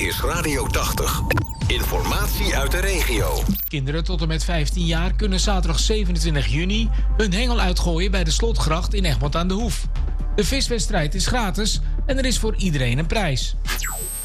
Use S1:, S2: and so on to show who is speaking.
S1: is Radio 80. Informatie uit de regio.
S2: Kinderen tot en met 15 jaar kunnen zaterdag 27 juni hun hengel uitgooien bij de Slotgracht in Egmond aan de Hoef. De viswedstrijd is gratis en er is voor iedereen een prijs.